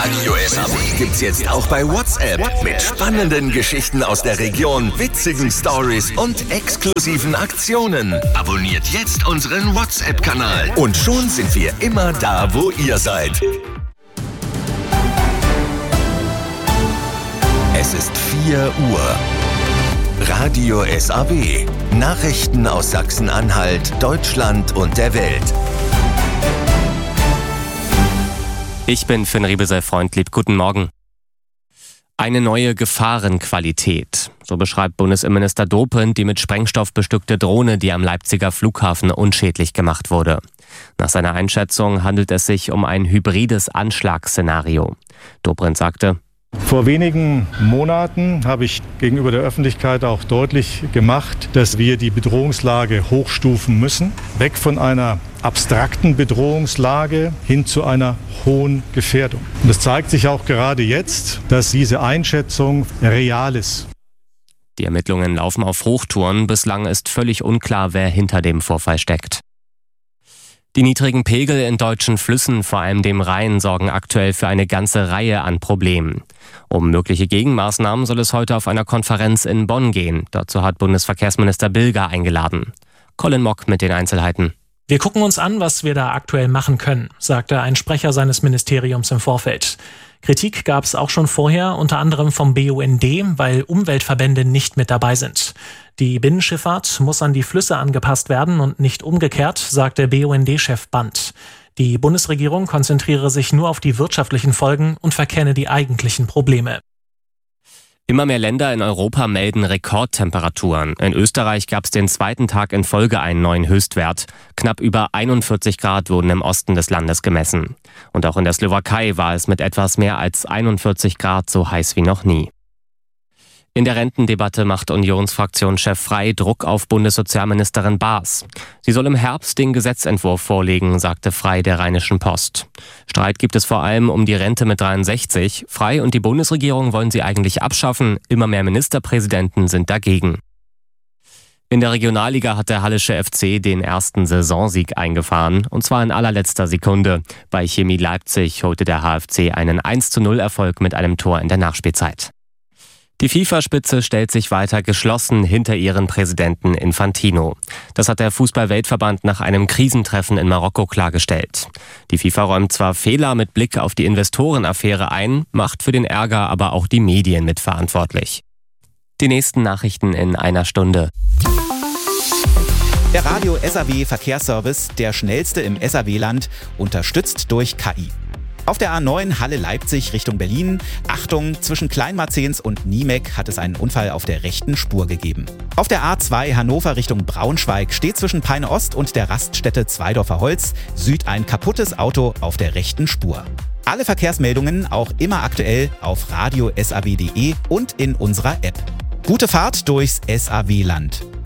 Radio SAW gibt's jetzt auch bei WhatsApp. Mit spannenden Geschichten aus der Region, witzigen Stories und exklusiven Aktionen. Abonniert jetzt unseren WhatsApp-Kanal. Und schon sind wir immer da, wo ihr seid. Es ist 4 Uhr. Radio SAW. Nachrichten aus Sachsen-Anhalt, Deutschland und der Welt. Ich bin Finn Riebesel-Freundlieb. Guten Morgen. Eine neue Gefahrenqualität. So beschreibt Bundesinnenminister Dobrindt die mit Sprengstoff bestückte Drohne, die am Leipziger Flughafen unschädlich gemacht wurde. Nach seiner Einschätzung handelt es sich um ein hybrides Anschlagsszenario. Dobrindt sagte: Vor wenigen Monaten habe ich gegenüber der Öffentlichkeit auch deutlich gemacht, dass wir die Bedrohungslage hochstufen müssen. Weg von einer abstrakten Bedrohungslage hin zu einer hohen Gefährdung. Und es zeigt sich auch gerade jetzt, dass diese Einschätzung real ist. Die Ermittlungen laufen auf Hochtouren. Bislang ist völlig unklar, wer hinter dem Vorfall steckt. Die niedrigen Pegel in deutschen Flüssen, vor allem dem Rhein, sorgen aktuell für eine ganze Reihe an Problemen. Um mögliche Gegenmaßnahmen soll es heute auf einer Konferenz in Bonn gehen. Dazu hat Bundesverkehrsminister Bilger eingeladen. Colin Mock mit den Einzelheiten. Wir gucken uns an, was wir da aktuell machen können, sagte ein Sprecher seines Ministeriums im Vorfeld. Kritik gab es auch schon vorher, unter anderem vom BUND, weil Umweltverbände nicht mit dabei sind. Die Binnenschifffahrt muss an die Flüsse angepasst werden und nicht umgekehrt, sagte BUND-Chef Band. Die Bundesregierung konzentriere sich nur auf die wirtschaftlichen Folgen und verkenne die eigentlichen Probleme. Immer mehr Länder in Europa melden Rekordtemperaturen. In Österreich gab es den zweiten Tag in Folge einen neuen Höchstwert. Knapp über 41 Grad wurden im Osten des Landes gemessen. Und auch in der Slowakei war es mit etwas mehr als 41 Grad so heiß wie noch nie. In der Rentendebatte macht Unionsfraktionschef Frey Druck auf Bundessozialministerin Baas. Sie soll im Herbst den Gesetzentwurf vorlegen, sagte Frey der Rheinischen Post. Streit gibt es vor allem um die Rente mit 63. Frey und die Bundesregierung wollen sie eigentlich abschaffen. Immer mehr Ministerpräsidenten sind dagegen. In der Regionalliga hat der Hallische FC den ersten Saisonsieg eingefahren, und zwar in allerletzter Sekunde. Bei Chemie Leipzig holte der HFC einen 1:0-Erfolg mit einem Tor in der Nachspielzeit. Die FIFA-Spitze stellt sich weiter geschlossen hinter ihren Präsidenten Infantino. Das hat der Fußball-Weltverband nach einem Krisentreffen in Marokko klargestellt. Die FIFA räumt zwar Fehler mit Blick auf die Investorenaffäre ein, macht für den Ärger aber auch die Medien mitverantwortlich. Die nächsten Nachrichten in einer Stunde. Der Radio SAW Verkehrsservice, der schnellste im SAW-Land, unterstützt durch KI. Auf der A9 Halle-Leipzig Richtung Berlin, Achtung, zwischen Kleinmarzens und Niemek hat es einen Unfall auf der rechten Spur gegeben. Auf der A2 Hannover Richtung Braunschweig steht zwischen Peine Ost und der Raststätte Zweidorfer Holz Süd ein kaputtes Auto auf der rechten Spur. Alle Verkehrsmeldungen auch immer aktuell auf radiosaw.de und in unserer App. Gute Fahrt durchs SAW-Land.